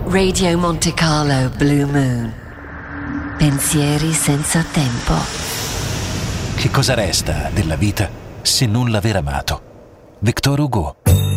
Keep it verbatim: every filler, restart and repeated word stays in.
Radio Monte Carlo Blue Moon. Pensieri senza tempo. Che cosa resta della vita se non l'aver amato? Victor Hugo.